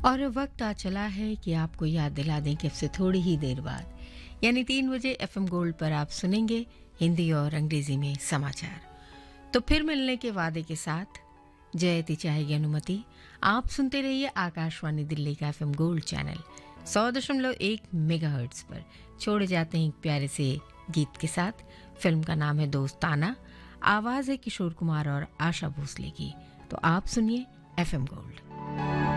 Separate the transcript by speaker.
Speaker 1: और वक्त आ चला है कि आपको याद दिला दें कि अब से थोड़ी ही देर बाद यानी 3 बजे एफएम गोल्ड पर आप सुनेंगे हिंदी और अंग्रेजी में समाचार। तो फिर मिलने के वादे के साथ जयती चाहेगी अनुमति। आप सुनते रहिए आकाशवाणी दिल्ली का एफएम गोल्ड चैनल 100.1 मेगाहर्ट्ज पर। छोड़े जाते हैं एक प्यारे से गीत के साथ। फिल्म का नाम है दोस्ताना, आवाज है किशोर कुमार और आशा भोसले की। तो आप सुनिए एफएम गोल्ड।